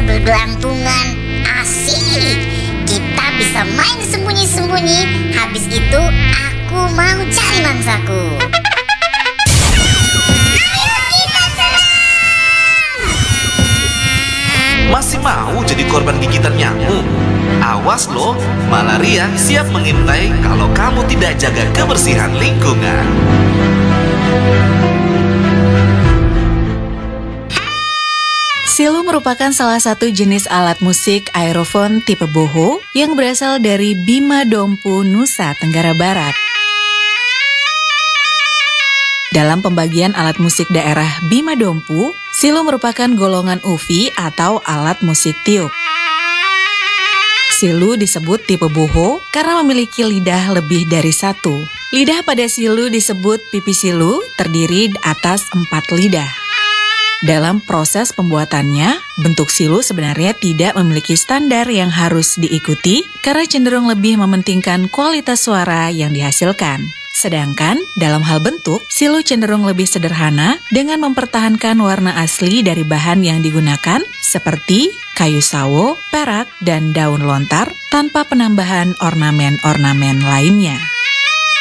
bergelantungan. Asik. Kita bisa main sembunyi-sembunyi. Habis itu aku mau cari mangsaku. Ayo kita serang! Masih mau jadi korban gigitan nyamuk? Awas loh, malaria siap mengintai kalau kamu tidak jaga kebersihan lingkungan. Silu merupakan salah satu jenis alat musik aerofon tipe boho yang berasal dari Bima Dompu, Nusa Tenggara Barat. Dalam pembagian alat musik daerah Bima Dompu, silu merupakan golongan ufi atau alat musik tiup. Silu disebut tipe boho karena memiliki lidah lebih dari satu. Lidah pada silu disebut pipi silu, terdiri atas 4 lidah. Dalam proses pembuatannya, bentuk silu sebenarnya tidak memiliki standar yang harus diikuti karena cenderung lebih mementingkan kualitas suara yang dihasilkan. Sedangkan dalam hal bentuk, silu cenderung lebih sederhana dengan mempertahankan warna asli dari bahan yang digunakan seperti kayu sawo, perak, dan daun lontar tanpa penambahan ornamen-ornamen lainnya.